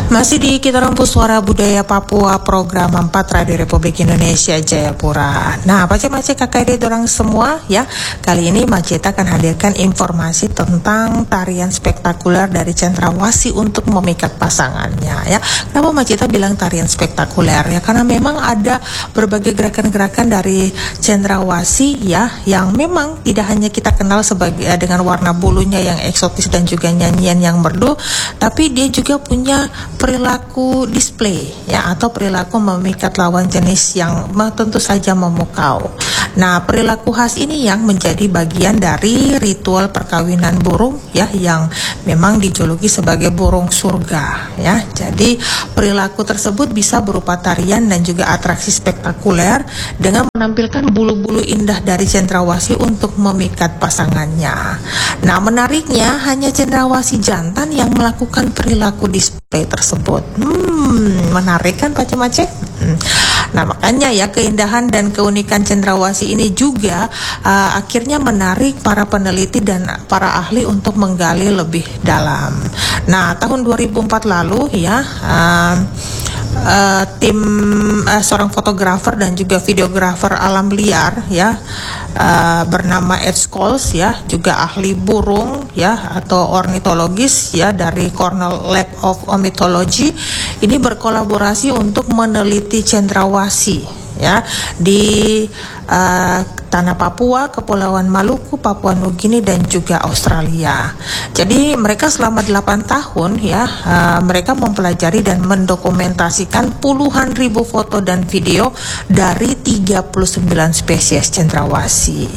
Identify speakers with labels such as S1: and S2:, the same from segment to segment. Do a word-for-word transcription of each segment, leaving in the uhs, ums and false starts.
S1: Masih di Kita Rempus Suara Budaya Papua, program empat Radio Republik Indonesia Jayapura. Nah, Pace-pace kakak adik orang semua ya. Kali ini Maceta akan hadirkan informasi tentang tarian spektakuler dari Cendrawasih untuk memikat pasangannya ya. Kenapa Maceta bilang tarian spektakuler ya? Karena memang ada berbagai gerakan-gerakan dari Cendrawasih ya, yang memang tidak hanya kita kenal sebagai dengan warna bulunya yang eksotis dan juga nyanyian yang merdu, tapi dia juga punya perilaku display ya, atau perilaku memikat lawan jenis yang tentu saja memukau. Nah, perilaku khas ini yang menjadi bagian dari ritual perkawinan burung ya, yang memang dijuluki sebagai burung surga ya. Jadi perilaku tersebut bisa berupa tarian dan juga atraksi spektakuler dengan menampilkan bulu-bulu indah dari Cendrawasih untuk memikat pasangannya. Nah, menariknya hanya Cendrawasih jantan yang melakukan perilaku display tersebut. Hmm, menarik kan Pace-pace? Hmm. Nah, makanya ya keindahan dan keunikan Cendrawasih ini juga uh, akhirnya menarik para peneliti dan para ahli untuk menggali lebih dalam. Nah, tahun dua ribu empat lalu ya, uh, uh, tim uh, seorang fotografer dan juga videografer alam liar ya, uh, bernama Ed Scholes ya, juga ahli burung ya atau ornitologis ya dari Cornell Lab of Ornithology, ini berkolaborasi untuk meneliti Cendrawasih ya di uh, tanah Papua, Kepulauan Maluku, Papua Nugini dan juga Australia. Jadi mereka selama delapan tahun ya, uh, mereka mempelajari dan mendokumentasikan puluhan ribu foto dan video dari tiga puluh sembilan spesies Cendrawasih.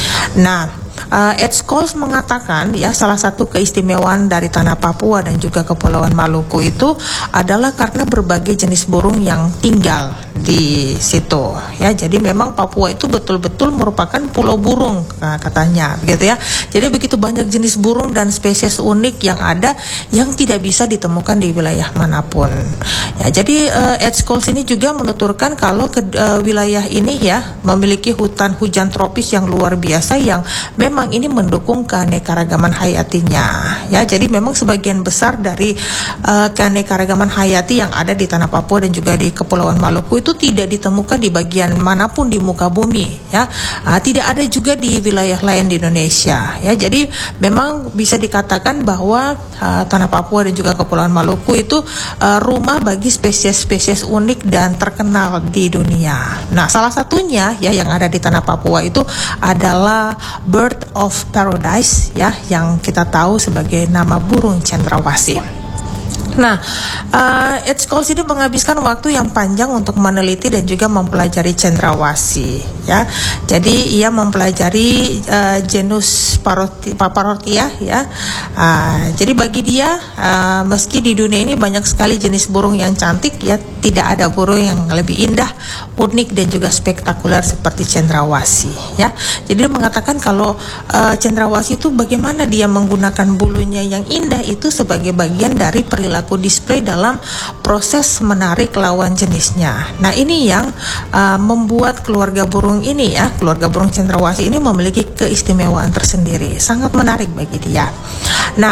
S1: Nah, Uh, Ed Scholes mengatakan ya, salah satu keistimewaan dari tanah Papua dan juga Kepulauan Maluku itu adalah karena berbagai jenis burung yang tinggal di situ ya. Jadi memang Papua itu betul-betul merupakan pulau burung nah, katanya gitu ya. Jadi begitu banyak jenis burung dan spesies unik yang ada yang tidak bisa ditemukan di wilayah manapun ya. Jadi uh, Ed Scholes ini juga menuturkan kalau ke, uh, wilayah ini ya memiliki hutan hujan tropis yang luar biasa yang memang ini mendukung keanekaragaman hayatinya ya. Jadi memang sebagian besar dari uh, keanekaragaman hayati yang ada di tanah Papua dan juga di Kepulauan Maluku itu tidak ditemukan di bagian manapun di muka bumi ya. Uh, tidak ada juga di wilayah lain di Indonesia ya. Jadi memang bisa dikatakan bahwa uh, tanah Papua dan juga Kepulauan Maluku itu uh, rumah bagi spesies-spesies unik dan terkenal di dunia. Nah, salah satunya ya yang ada di tanah Papua itu adalah bird of paradise ya, yang kita tahu sebagai nama burung Cendrawasih. Nah, uh, Ed Scholes ini menghabiskan waktu yang panjang untuk meneliti dan juga mempelajari Cendrawasih ya. Jadi ia mempelajari uh, genus Paroti, Paparotia ya. Uh, jadi bagi dia uh, meski di dunia ini banyak sekali jenis burung yang cantik ya, tidak ada burung yang lebih indah, unik dan juga spektakuler seperti Cendrawasih ya. Jadi dia mengatakan kalau uh, Cendrawasih itu bagaimana dia menggunakan bulunya yang indah itu sebagai bagian dari perilaku display dalam proses menarik lawan jenisnya. Nah, ini yang uh, membuat keluarga burung ini ya, keluarga burung Cendrawasih ini memiliki keistimewaan tersendiri, sangat menarik bagi dia. Nah,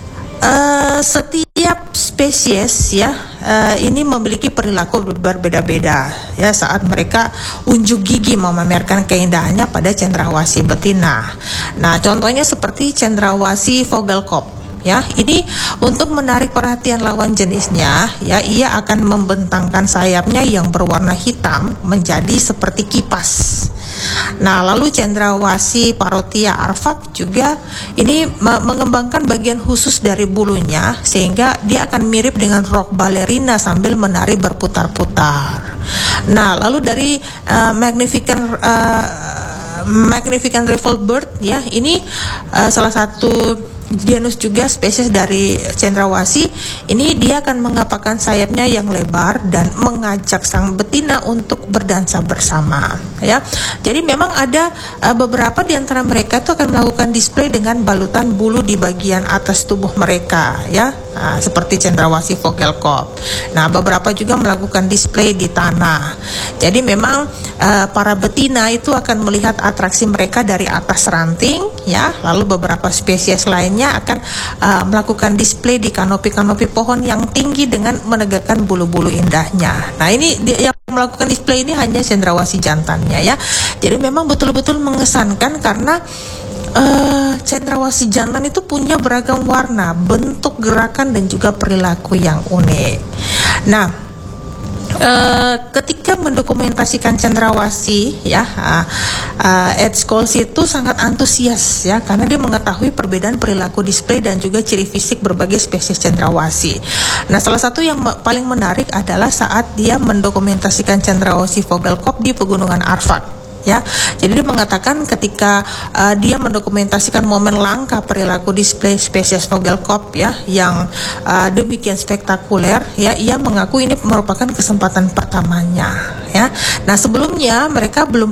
S1: uh, setiap spesies ya uh, ini memiliki perilaku berbeda-beda ya saat mereka unjuk gigi memamerkan keindahannya pada Cendrawasih betina. Nah, contohnya seperti Cendrawasih Vogelkop. Ya, ini untuk menarik perhatian lawan jenisnya, ya ia akan membentangkan sayapnya yang berwarna hitam menjadi seperti kipas. Nah, lalu Cendrawasih Parotia Arfak juga ini me- mengembangkan bagian khusus dari bulunya sehingga dia akan mirip dengan rok balerina sambil menari berputar-putar. Nah, lalu dari uh, Magnificent uh, Magnificent Rifle Bird ya, ini uh, salah satu genus juga spesies dari Cendrawasih. Ini dia akan mengepakkan sayapnya yang lebar dan mengajak sang betina untuk berdansa bersama ya. Jadi memang ada uh, beberapa di antara mereka itu akan melakukan display dengan balutan bulu di bagian atas tubuh mereka ya. Nah, seperti Cendrawasih Vogelkop. Nah, beberapa juga melakukan display di tanah. Jadi memang uh, para betina itu akan melihat atraksi mereka dari atas ranting ya. Lalu beberapa spesies lainnya rencananya akan uh, melakukan display di kanopi-kanopi pohon yang tinggi dengan menegakkan bulu-bulu indahnya. Nah, ini dia yang melakukan display ini hanya cendrawasih jantannya ya. Jadi memang betul-betul mengesankan karena Uh, cendrawasih jantan itu punya beragam warna, bentuk, gerakan, dan juga perilaku yang unik. Nah, uh, ketika mendokumentasikan cendrawasih, ya, uh, uh, Ed Scholes itu sangat antusias ya, karena dia mengetahui perbedaan perilaku display dan juga ciri fisik berbagai spesies cendrawasih. Nah, salah satu yang me- paling menarik adalah saat dia mendokumentasikan cendrawasih Vogelkop di Pegunungan Arfak. Ya, jadi dia mengatakan ketika uh, dia mendokumentasikan momen langka perilaku display spesies Vogelkop ya yang uh, demikian spektakuler ya, ia mengaku ini merupakan kesempatan pertamanya ya. Nah, sebelumnya mereka belum